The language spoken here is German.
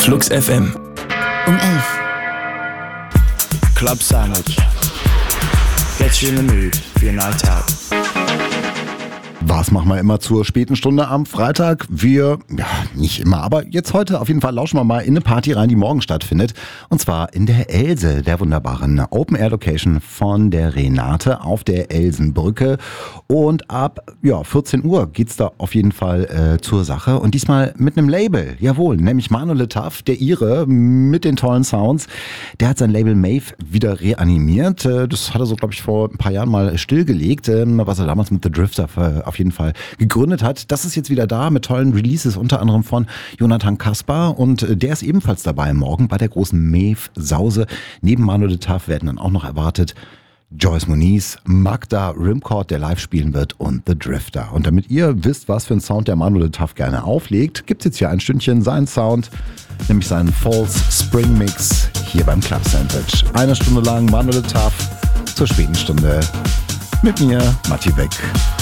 Flux FM. Um 11. Club Sandwich. Get you in the mood for your night out. Was machen wir immer zur späten Stunde am Freitag? Wir, nicht immer, aber jetzt heute auf jeden Fall lauschen wir mal in eine Party rein, die morgen stattfindet. Und zwar in der Else, der wunderbaren Open-Air-Location von der Renate auf der Elsenbrücke. Und ab 14 Uhr geht's da auf jeden Fall zur Sache. Und diesmal mit einem Label, jawohl, nämlich Manu Le Taf, der Ire, mit den tollen Sounds. Der hat sein Label Mave wieder reanimiert. Das hat er so, glaube ich, vor ein paar Jahren mal stillgelegt, was er damals mit The Drifter auf jeden Fall gegründet hat. Das ist jetzt wieder da mit tollen Releases, unter anderem von Jonathan Kaspar, und der ist ebenfalls dabei morgen bei der großen Mave-Sause. Neben Manu Le Taf werden dann auch noch erwartet Joyce Moniz, Magda Rimcord, der live spielen wird, und The Drifter. Und damit ihr wisst, was für einen Sound der Manu Le Taf gerne auflegt, gibt's jetzt hier ein Stündchen seinen Sound, nämlich seinen False Spring Mix hier beim Club Sandwich. 1 Stunde lang Manu Le Taf zur späten Stunde mit mir, Matti Beck.